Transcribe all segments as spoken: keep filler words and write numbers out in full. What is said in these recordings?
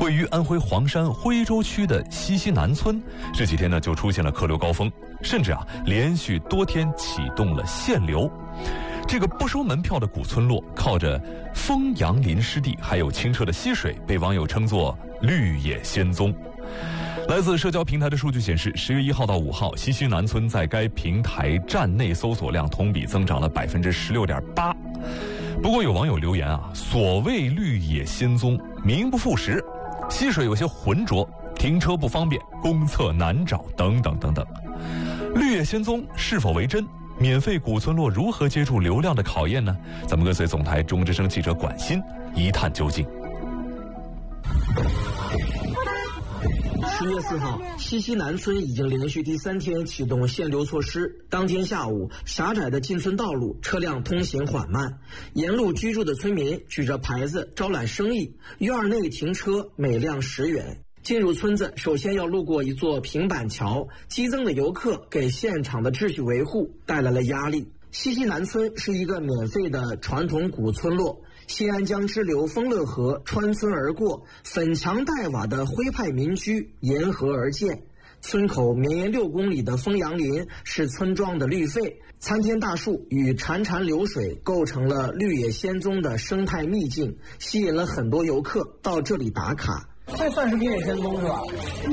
位于安徽黄山徽州区的西溪南村，这几天呢就出现了客流高峰，甚至啊连续多天启动了限流。这个不收门票的古村落，靠着丰阳林湿地还有清澈的溪水，被网友称作绿野仙踪。来自社交平台的数据显示，十月一号到五号，西溪南村在该平台站内搜索量同比增长了百分之十六点八。不过有网友留言啊，所谓绿野仙踪名不副实，溪水有些浑浊，停车不方便，公厕难找等等等等。绿野仙踪是否为真？免费古村落如何接住流量的考验呢？咱们跟随总台中之声记者管鑫一探究竟。 十月四号，西溪南村已经连续第三天启动限流措施。当天下午，狭窄的进村道路车辆通行缓慢，沿路居住的村民举着牌子招揽生意，院内停车每辆十元。进入村子，首先要路过一座平板桥，激增的游客给现场的秩序维护带来了压力。西溪南村是一个免费的传统古村落，西安江支流丰乐河穿村而过，粉墙黛瓦的徽派民居沿河而建。村口绵延六公里的丰阳林是村庄的绿肺，参天大树与潺潺流水构成了绿野仙踪的生态秘境，吸引了很多游客到这里打卡。 这算是绿野仙踪是吧？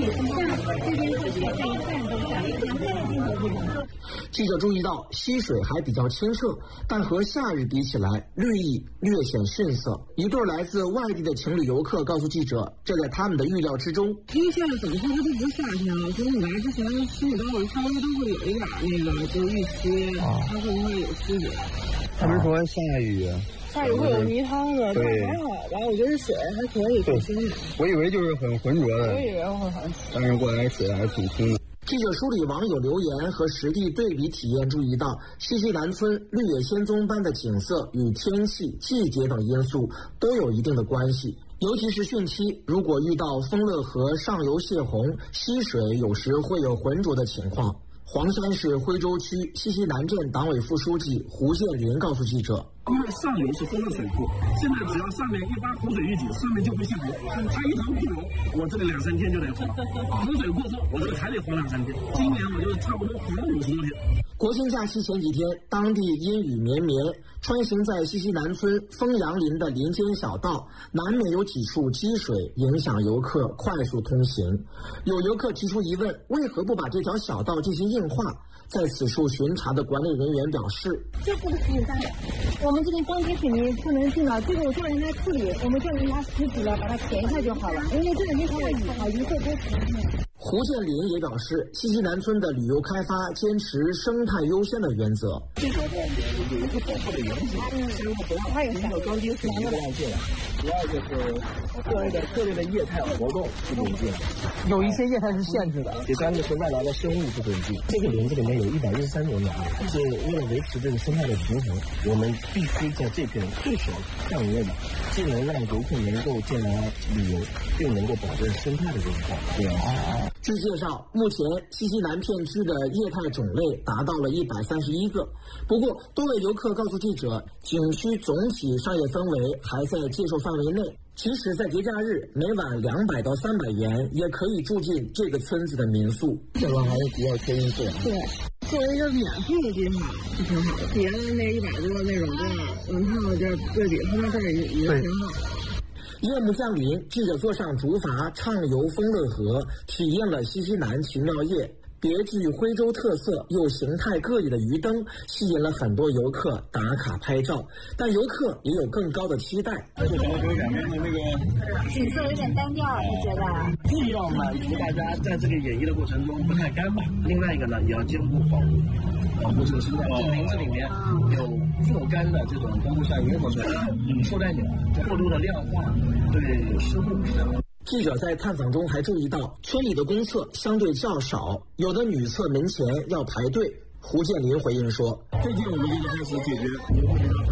记者注意到溪水还比较清澈，但和夏日比起来，绿意略显逊色。一对来自外地的情侣游客告诉记者，这在他们的预料之中。 因为现在整个都不是夏天了，所以来之前心里头稍微都会有一点那个就是预期，它会不会有区别？ 他们说下雨。 下雨会有泥汤子， 对， 还好吧？我觉得水还可以，挺清的。 我以为就是很浑浊的， 我以为会很， 但是过来水还是挺清的。 记者梳理网友留言和实地对比体验，注意到西溪南村绿野仙踪般的景色与天气、季节等因素都有一定的关系。尤其是汛期，如果遇到丰乐河上游泄洪，溪水有时会有浑浊的情况。黄山市徽州区西溪南镇党委副书记胡建林告诉记者， 因为上游是丰乐水库，现在只要上面一发洪水预警，上面就会泄洪。它一条不流，我这个两三天就得洪。洪水过后，我这个还得洪两三天。今年我就差不多洪了五十多天。 国庆假期前几天，当地阴雨绵绵，穿行在西溪南村丰阳林的林间小道，难免有几处积水，影响游客快速通行。有游客提出疑问，为何不把这条小道进行硬化？在此处巡查的管理人员表示， 这不是很大的，我们这边当地居民不能进了，这个我叫人来处理，我们叫人拿石子了把它填一下就好了，因为这里没下雨，好游客多停。 胡建林也表示，西溪南村的旅游开发坚持生态优先的原则。 这方面有一个保护的原则，生物不要一个钢筋水泥不要进来，主要就是各类的各类的业态活动不准进， 有一些业态是限制的。 第三个是外来的生物不准进。这个林子里面有一百一十三种鸟，是为了维持这个生态的平衡，我们必须在这片最小范围内，既能让游客能够进来旅游，又能够保证生态的这一块。对啊。 据介绍，目前西溪南片区的业态种类达到了一百三十一个。不过，多位游客告诉记者，景区总体商业氛围还在接受范围内。即使在节假日，每晚两百到三百元也可以住进这个村子的民宿。 这个还是比较缺因素。 对，作为一个免费的地方是挺好的，别的那一百多那种店，门票的店对比，他们这也也挺好的。 夜幕降临，记者坐上竹筏畅游丰乐河，体验了西溪南奇妙夜。别具徽州特色又形态各异的鱼灯吸引了很多游客打卡拍照，但游客也有更高的期待。 这个我感觉你那个景色有点单调，你觉得？ 既要满足大家在这个演绎的过程中不太干吧，另外一个呢也要兼顾保护保护这个生态。这林子里面有若干的这种公路像萤火虫、臭袋鸟，过度的量化对湿度。 记者在探访中还注意到，村里的公厕相对较少，有的女厕门前要排队。胡建林回应说， 最近我们就开始解决